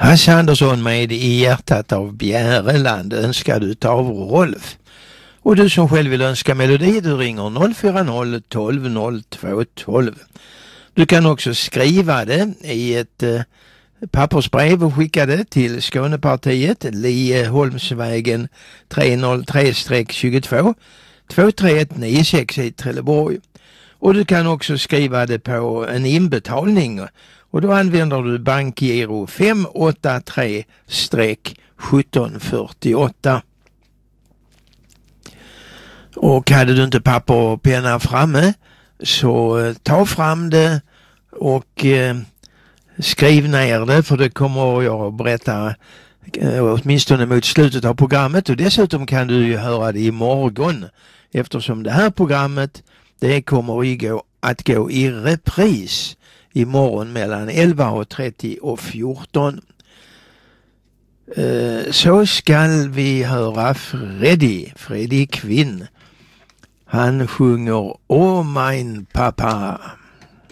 Hasse Andersson med I hjärtat av Bjäreland önskad utav Rolf. Och du som själv vill önska melodi, du ringer 040 12 02 12. Du kan också skriva det i ett pappersbrev och skicka det till Skånepartiet, Lieholmsvägen 303-22 23196 i Trelleborg. Och du kan också skriva det på en inbetalning och då använder du bankgiro 583-1748. Och hade du inte papper och penna framme så ta fram det och skriv ner det, för det kommer jag att berätta åtminstone mot slutet av programmet, och dessutom kan du ju höra det imorgon eftersom det här programmet det kommer att gå i repris imorgon mellan 11:30 och 14. Så skall vi höra Freddy Kvinn. Han sjunger Åh mein pappa.